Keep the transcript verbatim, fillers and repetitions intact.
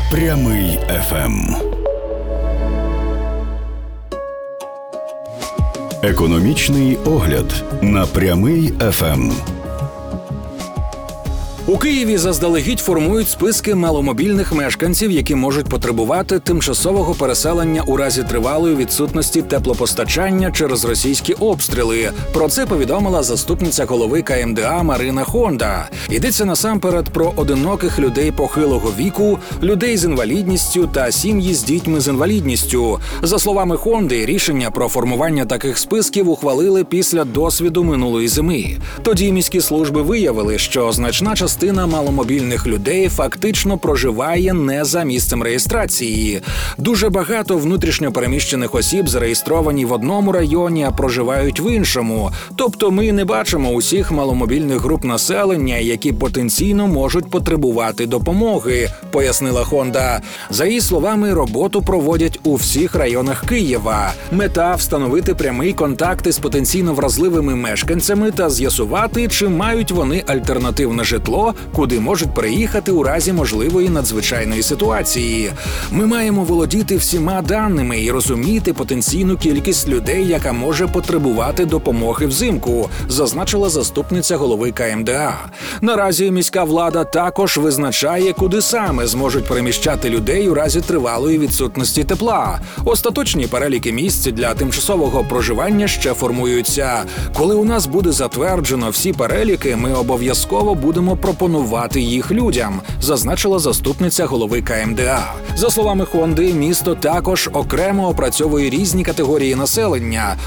Прямий еф ем. Економічний огляд на Прямий еф ем. У Києві заздалегідь формують списки маломобільних мешканців, які можуть потребувати тимчасового переселення у разі тривалої відсутності теплопостачання через російські обстріли. Про це повідомила заступниця голови ка ем де а Марина Хонда. Йдеться насамперед про одиноких людей похилого віку, людей з інвалідністю та сім'ї з дітьми з інвалідністю. За словами Хонди, рішення про формування таких списків ухвалили після досвіду минулої зими. Тоді міські служби виявили, що значна частина Частина маломобільних людей фактично проживає не за місцем реєстрації. Дуже багато внутрішньо переміщених осіб зареєстровані в одному районі, а проживають в іншому. Тобто ми не бачимо усіх маломобільних груп населення, які потенційно можуть потребувати допомоги, пояснила Хонда. За її словами, роботу проводять у всіх районах Києва. Мета – встановити прямий контакт із потенційно вразливими мешканцями та з'ясувати, чи мають вони альтернативне житло, куди можуть переїхати у разі можливої надзвичайної ситуації. Ми маємо володіти всіма даними і розуміти потенційну кількість людей, яка може потребувати допомоги взимку, зазначила заступниця голови ка ем де а. Наразі міська влада також визначає, куди саме зможуть переміщати людей у разі тривалої відсутності тепла. Остаточні переліки місць для тимчасового проживання ще формуються. Коли у нас буде затверджено всі переліки, ми обов'язково будемо пропонувати їх людям, зазначила заступниця голови ка ем де а. За словами Хонди, місто також окремо опрацьовує різні категорії населення,